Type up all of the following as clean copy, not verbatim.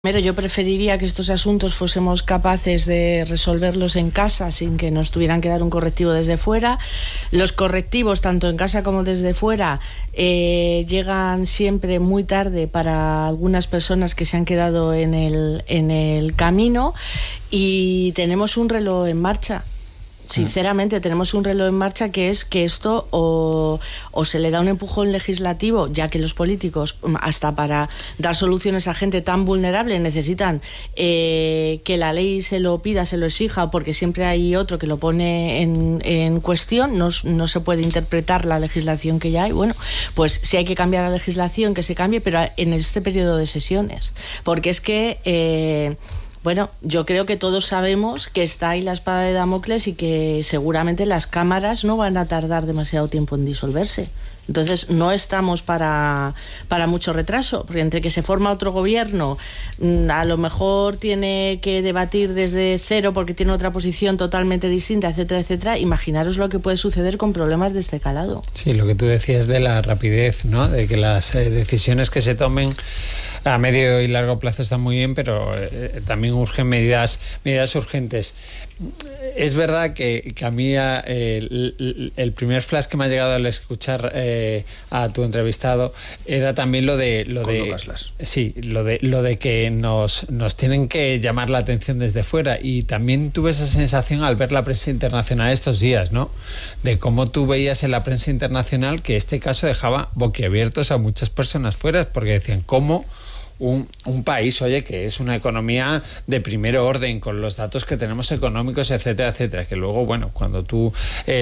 Primero, yo preferiría que estos asuntos fuésemos capaces de resolverlos en casa sin que nos tuvieran que dar un correctivo desde fuera. Los correctivos, tanto en casa como desde fuera, llegan siempre muy tarde para algunas personas que se han quedado en el camino, y tenemos un reloj en marcha. Sinceramente, tenemos un reloj en marcha, que es que esto o se le da un empujón legislativo, ya que los políticos, hasta para dar soluciones a gente tan vulnerable, necesitan que la ley se lo pida, se lo exija, porque siempre hay otro que lo pone en cuestión. No se puede interpretar la legislación que ya hay. Bueno, pues si hay que cambiar la legislación, que se cambie, pero en este periodo de sesiones. Porque es que... Bueno, yo creo que todos sabemos que está ahí la espada de Damocles y que seguramente las cámaras no van a tardar demasiado tiempo en disolverse. Entonces no estamos para mucho retraso, porque entre que se forma otro gobierno, a lo mejor tiene que debatir desde cero porque tiene otra posición totalmente distinta, etcétera, etcétera. Imaginaros lo que puede suceder con problemas de este calado. Sí, lo que tú decías de la rapidez, ¿no? De que las decisiones que se tomen a medio y largo plazo están muy bien, pero también urgen medidas urgentes. Es verdad que a mí el primer flash que me ha llegado al escuchar a tu entrevistado era también lo de que nos tienen que llamar la atención desde fuera, y también tuve esa sensación al ver la prensa internacional estos días, ¿no? De cómo tú veías en la prensa internacional que este caso dejaba boquiabiertos a muchas personas fuera, porque decían, ¿cómo un país, oye, que es una economía de primer orden, con los datos que tenemos económicos, etcétera, etcétera, que luego, bueno, cuando tú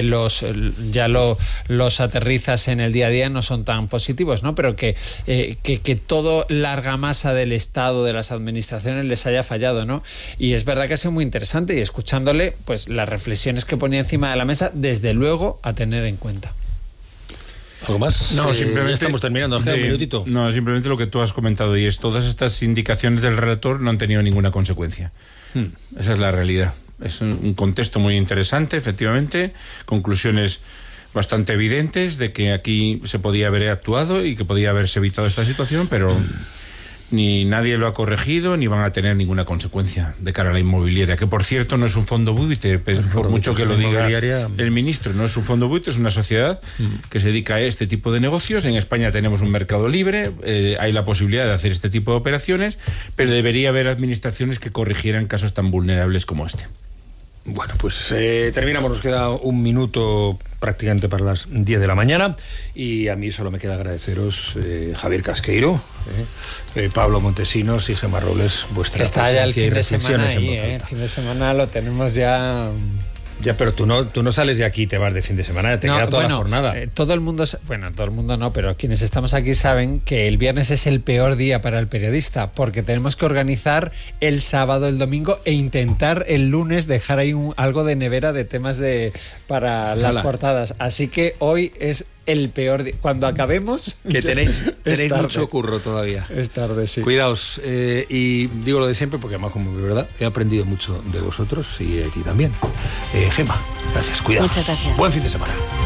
los aterrizas en el día a día no son tan positivos, ¿no? Pero que todo la argamasa del Estado, de las administraciones, les haya fallado, ¿no? Y es verdad que ha sido muy interesante, y escuchándole, pues las reflexiones que ponía encima de la mesa, desde luego a tener en cuenta. ¿Algo más? No, simplemente estamos terminando, un minutito. No, simplemente lo que tú has comentado, y es todas estas indicaciones del relator no han tenido ninguna consecuencia. Esa es la realidad. Es un contexto muy interesante, efectivamente, conclusiones bastante evidentes de que aquí se podía haber actuado y que podía haberse evitado esta situación, pero ni nadie lo ha corregido, ni van a tener ninguna consecuencia de cara a la inmobiliaria, que por cierto no es un fondo buitre, por mucho que lo diga el ministro, no es un fondo buitre, es una sociedad que se dedica a este tipo de negocios. En España tenemos un mercado libre, hay la posibilidad de hacer este tipo de operaciones, pero debería haber administraciones que corrigieran casos tan vulnerables como este. Bueno, pues terminamos, nos queda un minuto prácticamente para las 10 de la mañana, y a mí solo me queda agradeceros, Javier Casqueiro, Pablo Montesinos y Gemma Robles, vuestra está ya el fin de semana ahí, el fin de semana lo tenemos ya... Ya, pero tú no sales de aquí y te vas de fin de semana, te queda toda la jornada. Todo el mundo no, pero quienes estamos aquí saben que el viernes es el peor día para el periodista, porque tenemos que organizar el sábado, el domingo, e intentar el lunes dejar ahí algo de nevera de temas para las portadas. Así que hoy es el peor día. Cuando acabemos... Que tenéis mucho curro todavía. Es tarde, sí. Cuidaos. Y digo lo de siempre porque además, como de verdad, he aprendido mucho de vosotros y de ti también. Gemma, gracias. Cuidaos. Muchas gracias. Buen fin de semana.